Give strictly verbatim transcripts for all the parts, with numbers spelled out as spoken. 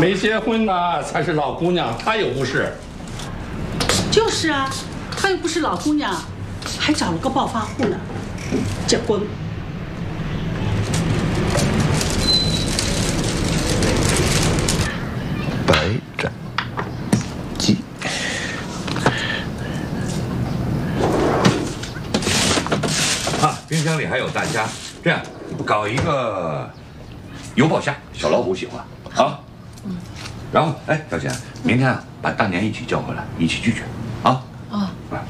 没结婚呢才是老姑娘，她又不是。 就是啊，她又不是老姑娘，还找了个暴发户呢，结婚。 白斩鸡。 啊，冰箱里还有大虾，这样搞一个油爆虾，小老虎喜欢啊。嗯。然后，哎，小钱，明天啊，把大年一起叫回来，一起聚聚，啊。 啊。 啊。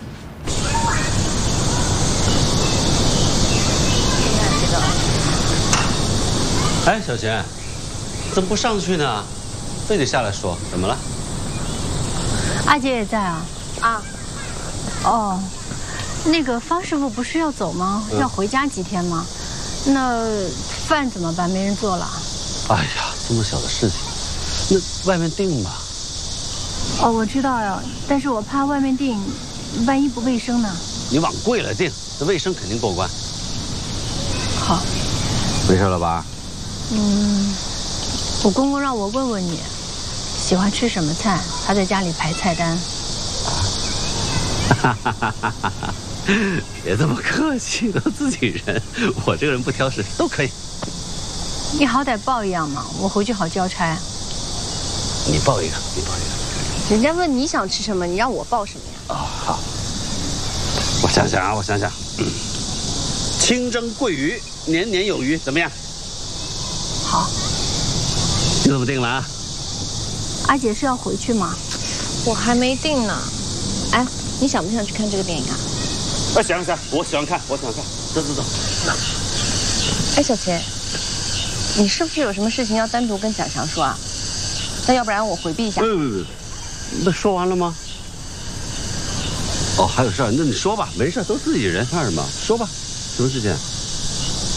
哎，小钱，怎么不上去呢？非得下来说，怎么了？ 阿姐也在啊。 啊。 哦，那个方师傅不是要走吗？ 嗯、 要回家几天吗？那饭怎么办？没人做了。 哎呀，这么小的事情，那外面订吧。 哦，我知道呀，但是我怕外面订，万一不卫生呢？ 你往贵了订，这卫生肯定过关。 好。 没事了吧？ 嗯，我公公让我问问你，喜欢吃什么菜？他在家里排菜单。 哈哈哈哈哈哈！别这么客气，都自己人，我这个人不挑食，都可以。 你好歹报一样嘛，我回去好交差。 你报一个，你报一个。人家问你想吃什么，你让我报什么呀？ 哦，好。我想想啊，我想想。嗯、清蒸桂鱼，年年有余，怎么样？ 好。 就这么定了啊。 阿姐是要回去吗？ 我还没定呢。哎，你想不想去看这个电影啊？ 啊，想想，我喜欢看，我喜欢看。走走走。 哎，小钱，你是不是有什么事情要单独跟蒋强说啊？那要不然我回避一下。 不不不，那说完了吗？哦，还有事儿，那你说吧，没事，都自己人，怕什么？说吧，什么事情？